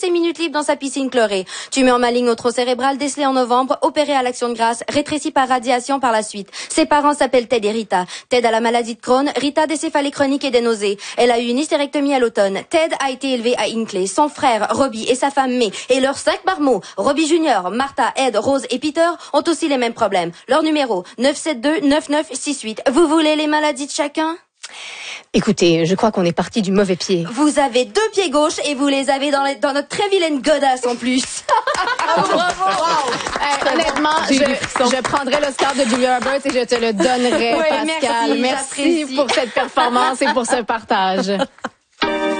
ses minutes libres dans sa piscine chlorée. Tumeur maligne au tronc cérébral décelé en novembre, opéré à l'action de grâce, rétréci par radiation par la suite. Ses parents s'appellent Ted et Rita. Ted a la maladie de Crohn, Rita des céphalées chroniques et des nausées. Elle a eu une hystérectomie à l'automne. Ted a été élevé à Hinckley. Son frère, Robbie, et sa femme May, et leurs 5 marmots, Robbie Junior, Martha, Ed, Rose et Peter, ont aussi les mêmes problèmes. Leur numéro, 972-9968. Vous voulez les maladies de chacun? Écoutez, je crois qu'on est parti du mauvais pied. Vous avez 2 pieds gauches et vous les avez dans notre très vilaine godasse en plus. Honnêtement, je prendrai l'Oscar de Julia Roberts et je te le donnerai, Oui, Pascal. Merci pour cette performance et pour ce partage.